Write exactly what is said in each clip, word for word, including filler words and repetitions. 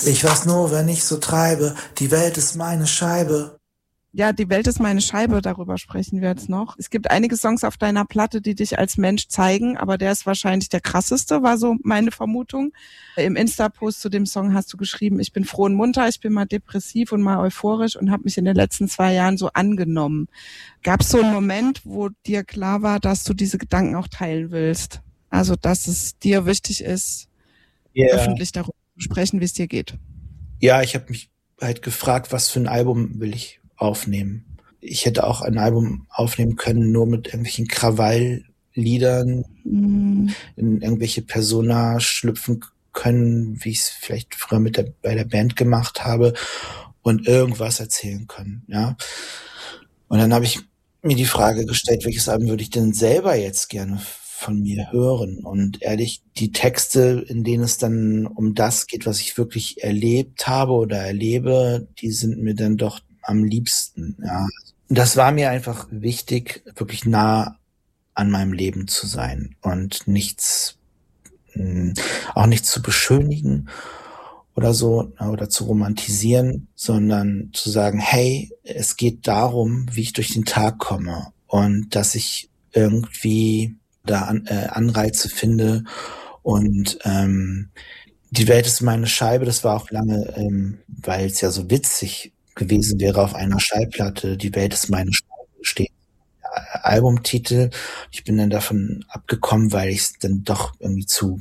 Ich weiß nur, wenn ich so treibe, die Welt ist meine Scheibe. Ja, die Welt ist meine Scheibe, darüber sprechen wir jetzt noch. Es gibt einige Songs auf deiner Platte, die dich als Mensch zeigen, aber der ist wahrscheinlich der krasseste, war so meine Vermutung. Im Insta-Post zu dem Song hast du geschrieben, ich bin froh und munter, ich bin mal depressiv und mal euphorisch und habe mich in den letzten zwei Jahren so angenommen. Gab es so einen Moment, wo dir klar war, dass du diese Gedanken auch teilen willst? Also, dass es dir wichtig ist, yeah. öffentlich darüber zu sprechen, wie es dir geht? Ja, ich habe mich halt gefragt, was für ein Album will ich aufnehmen. Ich hätte auch ein Album aufnehmen können, nur mit irgendwelchen Krawallliedern, mm. in irgendwelche Persona schlüpfen können, wie ich es vielleicht früher mit der, bei der Band gemacht habe und irgendwas erzählen können, ja. Und dann habe ich mir die Frage gestellt, welches Album würde ich denn selber jetzt gerne von mir hören? Und ehrlich, die Texte, in denen es dann um das geht, was ich wirklich erlebt habe oder erlebe, die sind mir dann doch am liebsten, ja. Das war mir einfach wichtig, wirklich nah an meinem Leben zu sein und nichts, auch nichts zu beschönigen oder so, oder zu romantisieren, sondern zu sagen, hey, es geht darum, wie ich durch den Tag komme und dass ich irgendwie da an, äh, Anreize finde und ähm, die Welt ist meine Scheibe, das war auch lange, ähm, weil es ja so witzig gewesen wäre auf einer Schallplatte, die Welt ist meine Scheibe, steht Albumtitel. Ich bin dann davon abgekommen, weil ich es dann doch irgendwie zu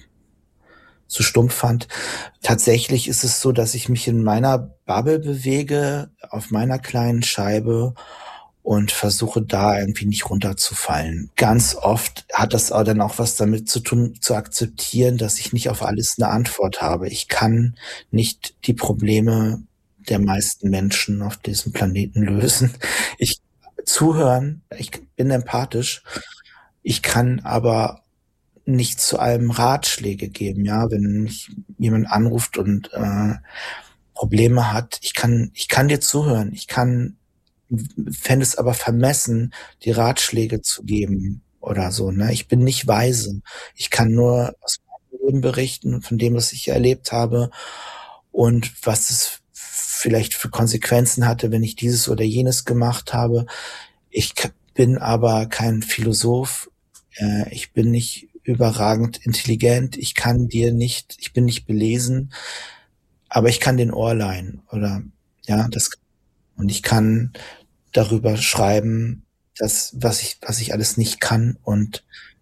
zu stumpf fand. Tatsächlich ist es so, dass ich mich in meiner Bubble bewege, auf meiner kleinen Scheibe und versuche da irgendwie nicht runterzufallen. Ganz oft hat das auch dann auch was damit zu tun, zu akzeptieren, dass ich nicht auf alles eine Antwort habe. Ich kann nicht die Probleme der meisten Menschen auf diesem Planeten lösen. Ich zuhören, ich bin empathisch, ich kann aber nicht zu allem Ratschläge geben, ja, wenn mich jemand anruft und äh, Probleme hat, ich kann, ich kann dir zuhören, ich kann, fände es aber vermessen, die Ratschläge zu geben oder so, ne, ich bin nicht weise, ich kann nur aus meinem Leben berichten, von dem, was ich erlebt habe und was es vielleicht für Konsequenzen hatte, wenn ich dieses oder jenes gemacht habe. Ich bin aber kein Philosoph, äh, ich bin nicht überragend intelligent, ich kann dir nicht, ich bin nicht belesen, aber ich kann den Ohr leihen oder, ja, das, und ich kann darüber schreiben, das, was ich, was ich alles nicht kann und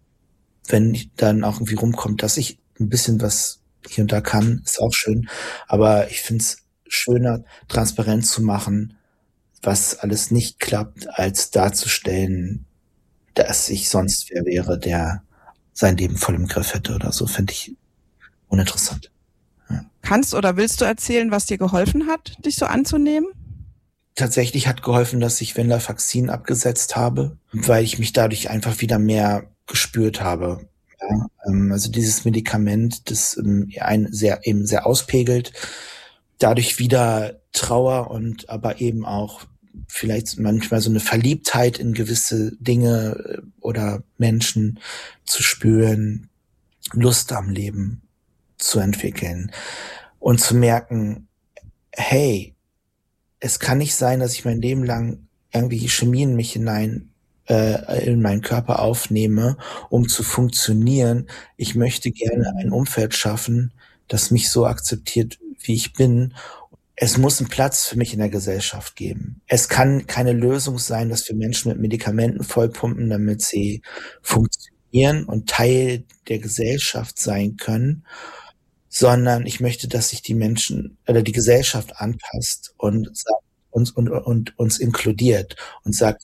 wenn dann auch irgendwie rumkommt, dass ich ein bisschen was hier und da kann, ist auch schön, aber ich finde es schöner, transparent zu machen, was alles nicht klappt, als darzustellen, dass ich sonst wer wäre, der sein Leben voll im Griff hätte oder so, finde ich uninteressant. Ja. Kannst oder willst du erzählen, was dir geholfen hat, dich so anzunehmen? Tatsächlich hat geholfen, dass ich Venlafaxin abgesetzt habe, weil ich mich dadurch einfach wieder mehr gespürt habe. Ja, also dieses Medikament, das einen sehr, eben sehr auspegelt, dadurch wieder Trauer und aber eben auch vielleicht manchmal so eine Verliebtheit in gewisse Dinge oder Menschen zu spüren, Lust am Leben zu entwickeln und zu merken, hey, es kann nicht sein, dass ich mein Leben lang irgendwie Chemie in mich hinein, äh, in meinen Körper aufnehme, um zu funktionieren. Ich möchte gerne ein Umfeld schaffen, das mich so akzeptiert, wie ich bin. Es muss einen Platz für mich in der Gesellschaft geben. Es kann keine Lösung sein, dass wir Menschen mit Medikamenten vollpumpen, damit sie funktionieren und Teil der Gesellschaft sein können, sondern ich möchte, dass sich die Menschen oder die Gesellschaft anpasst und uns und, und uns inkludiert und sagt,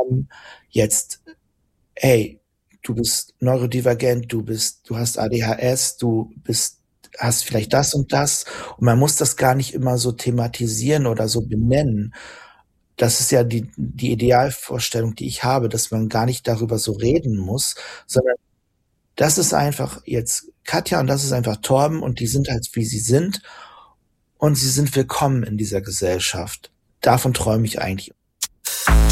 jetzt, hey, du bist neurodivergent, du bist, du hast A D H S, du bist hast vielleicht das und das und man muss das gar nicht immer so thematisieren oder so benennen. Das ist ja die, die Idealvorstellung, die ich habe, dass man gar nicht darüber so reden muss, sondern das ist einfach jetzt Katja und das ist einfach Torben und die sind halt, wie sie sind und sie sind willkommen in dieser Gesellschaft. Davon träume ich eigentlich.